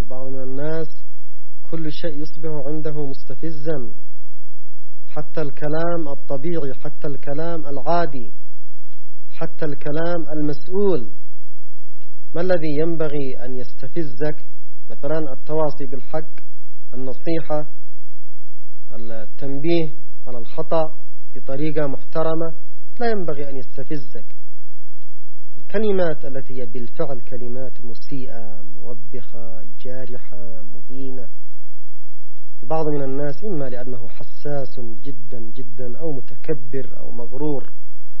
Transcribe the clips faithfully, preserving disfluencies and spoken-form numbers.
البعض من الناس كل شيء يصبح عنده مستفزا، حتى الكلام الطبيعي، حتى الكلام العادي، حتى الكلام المسؤول. ما الذي ينبغي أن يستفزك؟ مثلا التواصي بالحق، النصيحة، التنبيه على الخطأ بطريقة محترمة، لا ينبغي أن يستفزك. الكلمات التي هي بالفعل كلمات مسيئة، موبخة، جارحة، مهينة، البعض من الناس إما لأنه حساس جدا جدا أو متكبر أو مغرور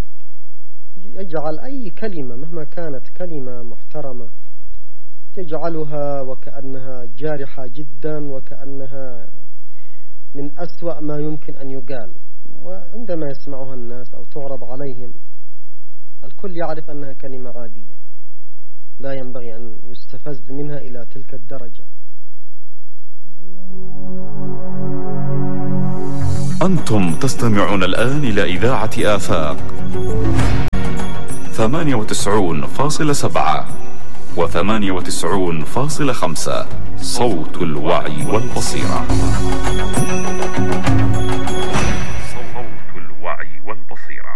يجعل أي كلمة مهما كانت كلمة محترمة يجعلها وكأنها جارحة جدا، وكأنها من أسوأ ما يمكن أن يقال. وعندما يسمعها الناس أو تعرض عليهم الكل يعرف أنها كلمة عادية لا ينبغي أن يستفز منها إلى تلك الدرجة. أنتم تستمعون الآن إلى إذاعة آفاق ثمانية وتسعون فاصلة سبعة وثمانية وتسعون فاصلة خمسة، صوت الوعي والبصيرة. صوت الوعي والبصيرة.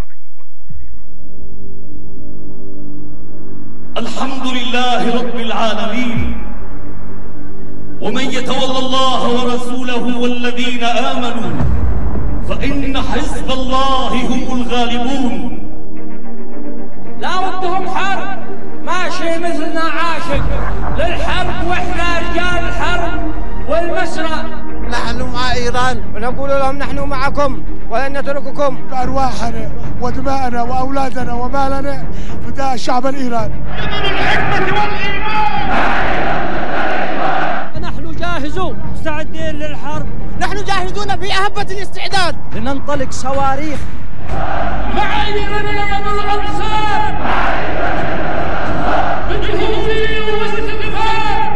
الحمد لله رب العالمين. ومن يتولى الله ورسوله والذين آمنوا فإن حزب الله هم الغالبون. لا ودهم حرب، ماشي مثلنا عاشق للحرب، واحنا رجال الحرب والمسرى. نحن مع إيران ونقول لهم نحن معكم ولن نترككم. أرواحنا ودماءنا وأولادنا ومالنا فداء الشعب الإيراني. الحكمة والإيمان. نحن جاهزون مستعدين للحرب. نحن جاهزون في أهبة الاستعداد لننطلق صواريخ. مع إيران يمن الأنصار بالجهود والاستقفال.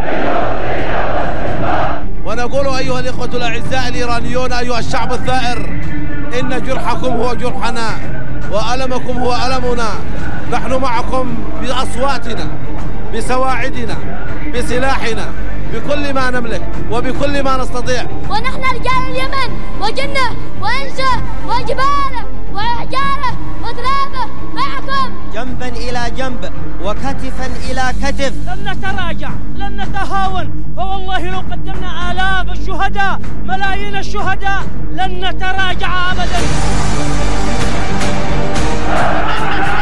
ونقول أيها الإخوة الأعزاء الإيرانيون، أيها الشعب الثائر، إن جرحكم هو جرحنا وألمكم هو ألمنا. نحن معكم بأصواتنا، بسواعدنا، بسلاحنا، بكل ما نملك وبكل ما نستطيع. ونحن رجال اليمن وجنة وإنسة وجبال وحجارة وترابة معكم جنبا إلى جنب وكتفا إلى كتف. لن نتراجع، لن نتهاون، فوالله لو قدمنا آلاف الشهداء، ملايين الشهداء، لن نتراجع أبدا.